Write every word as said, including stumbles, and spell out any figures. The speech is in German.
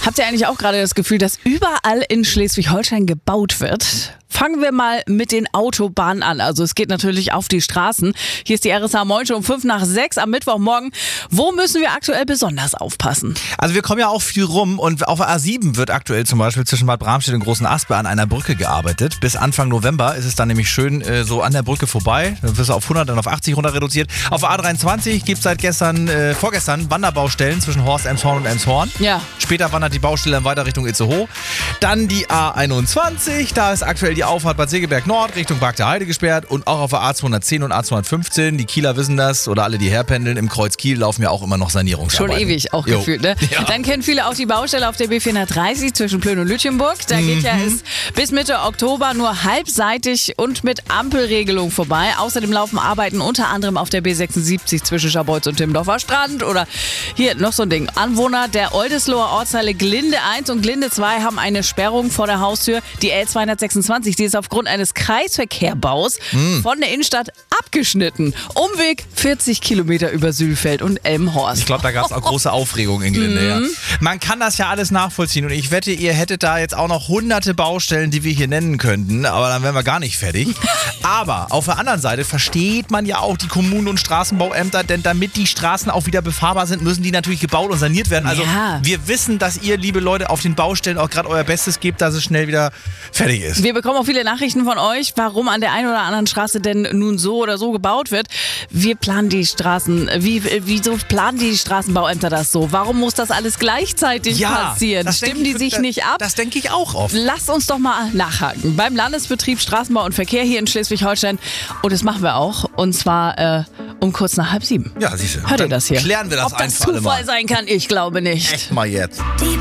Habt ihr eigentlich auch gerade das Gefühl, dass überall in Schleswig-Holstein gebaut wird? Fangen wir mal mit den Autobahnen an. Also es geht natürlich auf die Straßen. Hier ist die R S H Moin Show um fünf nach sechs am Mittwochmorgen. Wo müssen wir aktuell besonders aufpassen? Also wir kommen ja auch viel rum und auf der A sieben wird aktuell zum Beispiel zwischen Bad Bramstedt und Großen Aspe an einer Brücke gearbeitet. Bis Anfang November ist es dann nämlich schön äh, so an der Brücke vorbei. Dann wirst du auf hundert, dann auf achtzig runter reduziert. Auf der A dreiundzwanzig gibt es seit gestern, äh, vorgestern Wanderbaustellen zwischen Horst, Elmshorn und Elmshorn. Ja. Später wandert die Baustelle dann weiter Richtung Itzehoe. Dann die A einundzwanzig, da ist aktuell die Auffahrt Bad Segeberg Nord Richtung Park der Heide gesperrt und auch auf der A zweihundertzehn und A zweihundertfünfzehn, die Kieler wissen das oder alle, die herpendeln, im Kreuz Kiel laufen ja auch immer noch Sanierungsarbeiten. Schon ewig auch Jo. gefühlt, ne? Ja. Dann kennen viele auch die Baustelle auf der B vierhundertdreißig zwischen Plön und Lütjenburg. Da geht Mhm. ja es bis Mitte Oktober nur halbseitig und mit Ampelregelung vorbei. Außerdem laufen Arbeiten unter anderem auf der B sechsundsiebzig zwischen Scharbeutz und Timmendorfer Strand. Oder hier noch so ein Ding. Anwohner der Oldesloher Ortsteile Glinde eins und Glinde zwei haben eine Sperrung vor der Haustür. Die L zweihundertsechsundzwanzig, die ist aufgrund eines Kreisverkehrbaus Mhm. von der Innenstadt abgeschnitten. Umweg vierzig Kilometer über Sülfeld und Elmhorst. Ich glaube, da gab es auch große Aufregung in Glinde. Ja. Man kann das ja alles nachvollziehen und ich wette, ihr hättet da jetzt auch noch hunderte Baustellen, die wir hier nennen könnten, aber dann wären wir gar nicht fertig. Aber auf der anderen Seite versteht man ja auch die Kommunen und Straßenbauämter, denn damit die Straßen auch wieder befahrbar sind, müssen die natürlich gebaut und saniert werden. Also Ja. wir wissen, dass ihr, liebe Leute, auf den Baustellen auch gerade euer Bestes gebt, dass es schnell wieder fertig ist. Wir bekommen auch viele Nachrichten von euch, warum an der einen oder anderen Straße denn nun so oder so gebaut wird. Wir planen die Straßen, wie, wieso planen die Straßenbauämter das so? Warum muss das alles gleichzeitig passieren? das denk Stimmen die ich- sich das- nicht ab? Das denke ich auch oft. Lasst uns doch mal nachhaken. Beim Landesbetrieb Straßenbau und Verkehr hier in Schleswig-Holstein. Und das machen wir auch. Und zwar äh, um kurz nach halb sieben. Ja, siehst du. Hört ihr Dann das hier? klären wir das Ob das ein für alle Zufall Mal. sein kann, ich glaube nicht. Echt mal jetzt. Die